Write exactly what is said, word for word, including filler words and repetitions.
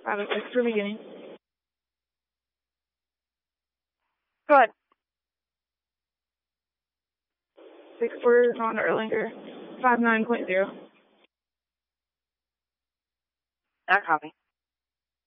five oh six for beginning. Go ahead. six four on Erlanger, five nine point zero. I copy.